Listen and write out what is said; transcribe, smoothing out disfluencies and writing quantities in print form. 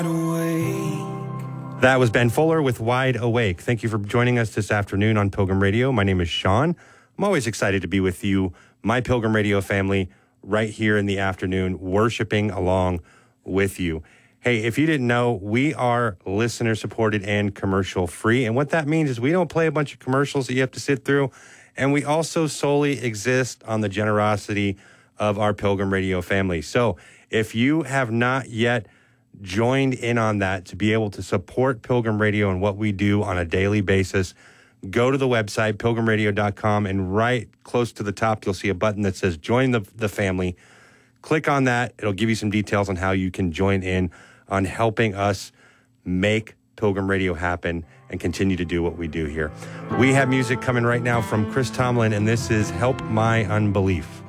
That was Ben Fuller with Wide Awake. Thank you for joining us this afternoon on Pilgrim Radio. My name is Sean. I'm always excited to be with you, my Pilgrim Radio family, right here in the afternoon, worshiping along with you. Hey, if you didn't know, we are listener-supported and commercial-free. And what that means is we don't play a bunch of commercials that you have to sit through. And we also solely exist on the generosity of our Pilgrim Radio family. So if you have not yet joined in on that to be able to support Pilgrim Radio and what we do on a daily basis, go to the website, pilgrimradio.com, and right close to the top, you'll see a button that says Join the Family. Click on that. It'll give you some details on how you can join in on helping us make Pilgrim Radio happen and continue to do what we do here. We have music coming right now from Chris Tomlin, and this is Help My Unbelief.